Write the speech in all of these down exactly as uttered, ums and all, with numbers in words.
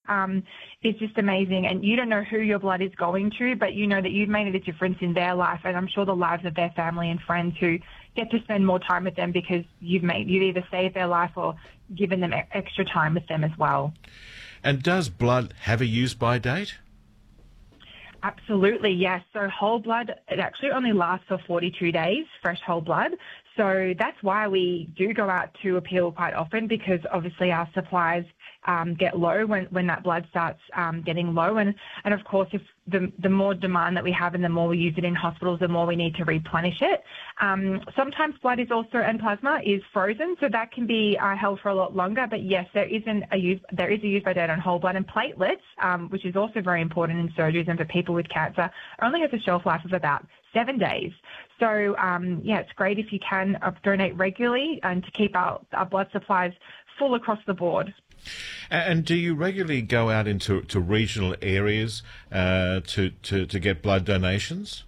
um, is just amazing. And you don't know who your blood is going to, but you know that you've made a difference in their life, and I'm sure the lives of their family and friends who get to spend more time with them because you've made you've either saved their life or given them extra time with them as well. And does blood have a use-by date? Absolutely, yes. So whole blood, it actually only lasts for forty-two days, fresh whole blood. So that's why we do go out to appeal quite often, because obviously our supplies um, get low when, when that blood starts um, getting low. And, and of course, if the, the more demand that we have and the more we use it in hospitals, the more we need to replenish it. Um, sometimes blood is also, and plasma is frozen, so that can be uh, held for a lot longer. But yes, there isn't a use, there is a use by date on whole blood, and platelets, um, which is also very important in surgeries and for people with cancer, only has a shelf life of about seven days. So um, yeah, it's great if you can uh, donate regularly and to keep our, our blood supplies full across the board. And do you regularly go out into to regional areas uh, to, to, to get blood donations?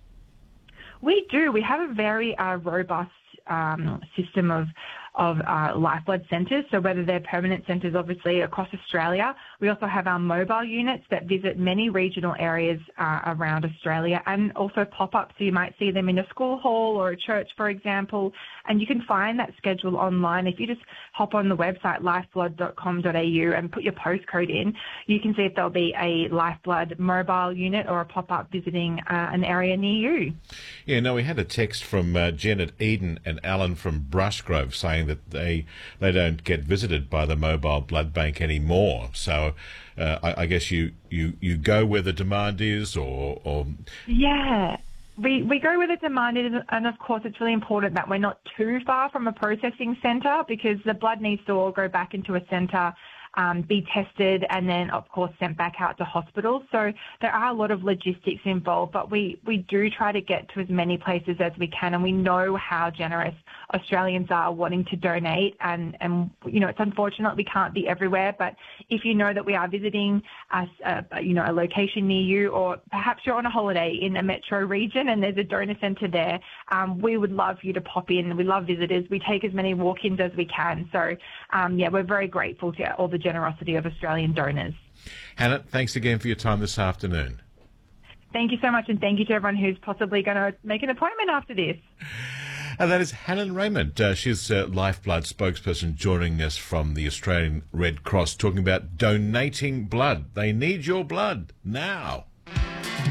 We do. We have a very uh, robust um, system of of uh, lifeblood centres, so whether they're permanent centres obviously across Australia. We also have our mobile units that visit many regional areas uh, around Australia, and also pop-ups, so you might see them in a school hall or a church, for example, and you can find that schedule online. If you just hop on the website lifeblood dot com dot a u and put your postcode in, you can see if there'll be a Lifeblood mobile unit or a pop-up visiting uh, an area near you. Yeah, no, we had a text from uh, Janet Eden and Alan from Brushgrove saying that they they don't get visited by the mobile blood bank anymore. So uh, I, I guess you, you, you go where the demand is, or, or... Yeah. We we go where the demand is, and of course it's really important that we're not too far from a processing centre, because the blood needs to all go back into a centre, um, be tested, and then of course sent back out to hospitals. So there are a lot of logistics involved, but we, we do try to get to as many places as we can, and we know how generous Australians are wanting to donate, and, and you know, it's unfortunate we can't be everywhere, but if you know that we are visiting a, a, you know, a location near you, or perhaps you're on a holiday in a metro region and there's a donor centre there, um, we would love you to pop in. We love visitors. We take as many walk-ins as we can. So, um, yeah, we're very grateful to all the generosity of Australian donors. Hannah, thanks again for your time this afternoon. Thank you so much, and thank you to everyone who's possibly going to make an appointment after this. And that is Helen Raymond. Uh, she's a Lifeblood spokesperson joining us from the Australian Red Cross, talking about donating blood. They need your blood now.